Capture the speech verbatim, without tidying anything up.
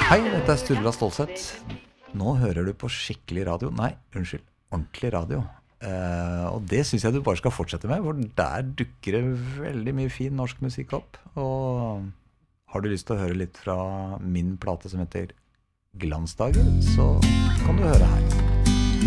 Hei, dette er Sturla Stålsett. Nå hører du på skikkelig radio. Nei, unnskyld, ordentlig radio. Eh, og det synes jeg du bare skal fortsette med, for der dukker det veldig mye fin norsk musikk opp. Og har du lyst til å høre litt fra min plate som heter Glansdager, så kan du høre her.